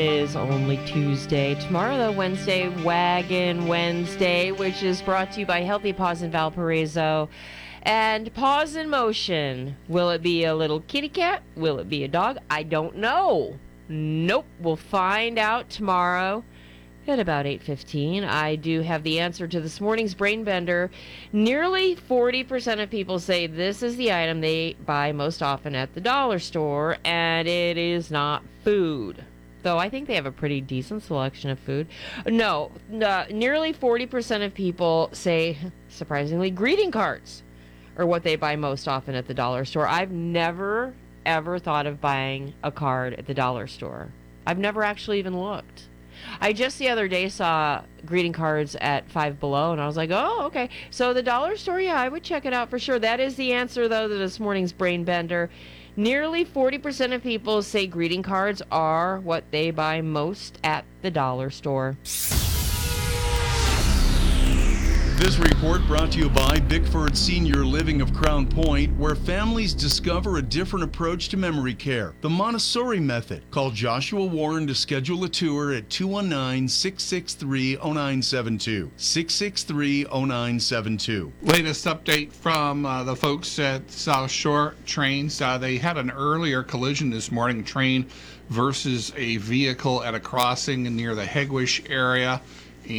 Is only Tuesday. Tomorrow, though, Wednesday, Wagon Wednesday, which is brought to you by Healthy Paws in Valparaiso and Paws in Motion. Will it be a little kitty cat? Will it be a dog? I don't know. Nope. We'll find out tomorrow at about 8:15. I do have the answer to this morning's Brain Bender. Nearly 40% of people say this is the item they buy most often at the dollar store, and it is not food. Though I think they have a pretty decent selection of food. No, nearly 40% of people say, surprisingly, greeting cards are what they buy most often at the dollar store. I've never, ever thought of buying a card at the dollar store. I've never actually even looked. I just the other day saw greeting cards at Five Below, and I was like, oh, okay. So the dollar store, yeah, I would check it out for sure. That is the answer, though, to this morning's Brain Bender. Nearly 40% of people say greeting cards are what they buy most at the dollar store. This report brought to you by Bickford Senior Living of Crown Point, where families discover a different approach to memory care, the Montessori method. Call Joshua Warren to schedule a tour at 219-663-0972. 663-0972. Latest update from the folks at South Shore Trains. They had an earlier collision this morning, train versus a vehicle at a crossing near the Hegwish area.